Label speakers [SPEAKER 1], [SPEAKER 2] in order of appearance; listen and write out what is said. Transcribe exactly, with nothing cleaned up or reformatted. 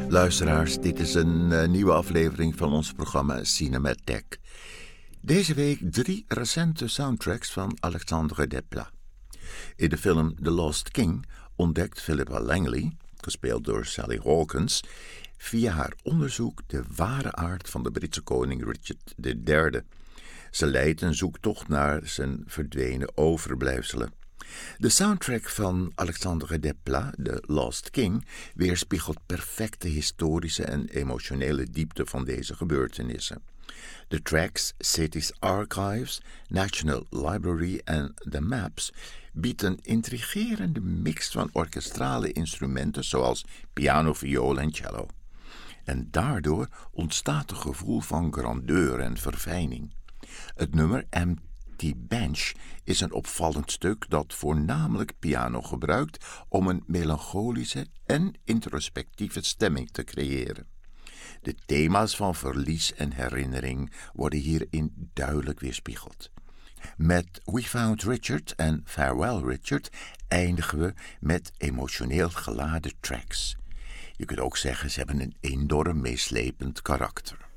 [SPEAKER 1] Luisteraars, dit is een uh, nieuwe aflevering van ons programma Cinematheek. Deze week drie recente soundtracks van Alexandre Desplat. In de film The Lost King ontdekt Philippa Langley, gespeeld door Sally Hawkins, via haar onderzoek de ware aard van de Britse koning Richard de derde. Ze leidt een zoektocht naar zijn verdwenen overblijfselen. De soundtrack van Alexandre Desplat, The Lost King, weerspiegelt perfect de historische en emotionele diepte van deze gebeurtenissen. De tracks Cities Archives, National Library en The Maps biedt een intrigerende mix van orkestrale instrumenten zoals piano, viool en cello. En daardoor ontstaat een gevoel van grandeur en verfijning. Het nummer Empty Bench is een opvallend stuk dat voornamelijk piano gebruikt om een melancholische en introspectieve stemming te creëren. De thema's van verlies en herinnering worden hierin duidelijk weerspiegeld. Met We Found Richard en Farewell Richard eindigen we met emotioneel geladen tracks. Je kunt ook zeggen, ze hebben een enorm meeslepend karakter.